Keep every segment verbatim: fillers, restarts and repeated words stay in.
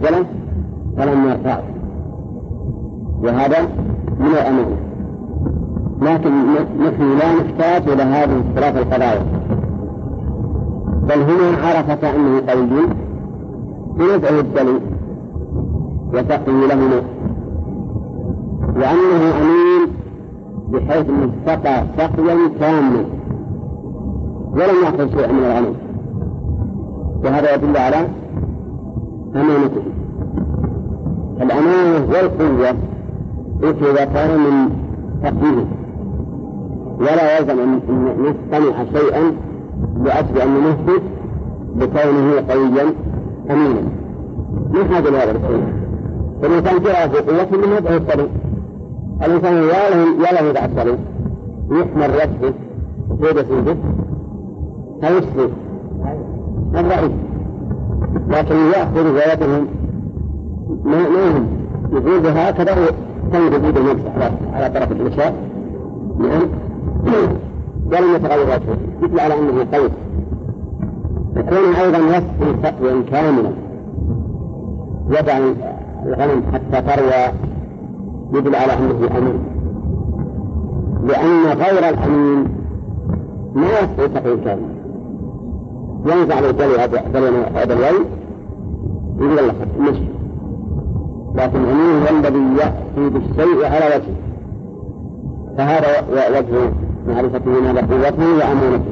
مسجلة فلم يرفعه، وهذا من الأمانة. لكن نحن لا نحتاج إلى هذه الثلاث القضايا، بل هنا عرفة أنه قوي بنزعه الدليل وتقوي له نفسه، وأنه أمين بحيث أنه سقى سقيا كاملا ولم يأخذ شيئا من الغنم، وهذا يدل على أمانته. الأمانة والقوة إذا كان من تقويه، ولا يلزم أن نصطنع شيئا لأجل أن نثبت بكونه قويا أمينا، من حاجة لهذا الشيء. فالإنسان جاء في قوته من يدعو الطريق، الإنسان يلا يدعى الطريق يحمر رأسه وفيد سيده فيسلم الرئيس، لكن يأخذ زيادهم ما يهم يقول هكذا تنجد بيد المسح على طرف الإشاء لأن ولم يتغير وجهه مثل على أنه قوي. يكون أيضا يسقي سقيا كاملا يدع الغنم حتى تروى يدل على أنه أمين، لأن غير الأمين ما يسقي سقيا كاملا، ينزع الجلي هذا اليوم يقول الله مش، لكن الأمين هو الذي يأتي بالشيء على وجهه، فهذا وجه معرفته من قوته وأمانته.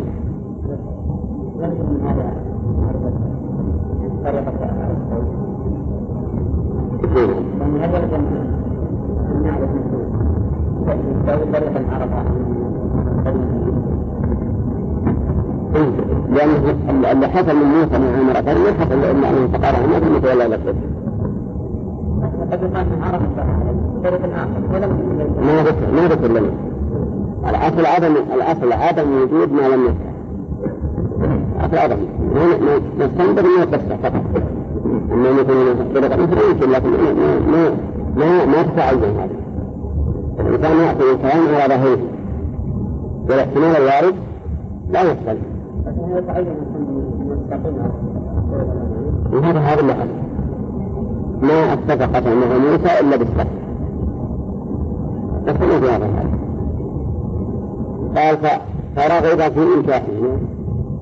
لأن اللي حصل من موسى مع عمرة ما حصل إلا أنه فقرها ما في متولى لك ما ذكر ما ذكر لنا الأصل عدم الأصل عدم وجود ما لم يذكر، الأصل عدم نستنبط من القصة فقط إنه يكون يذكر يمكن، لكن ما ما ما تفعل هذا. الإنسان يأتي الكلام على ظهره والاحتمال الوارد لا يحصل، وهذا هذا اللي حصل. ما اتفقت مع موسى إلا بالسبب، بس ما في هذا الحال. قال فرغب في إنكاحه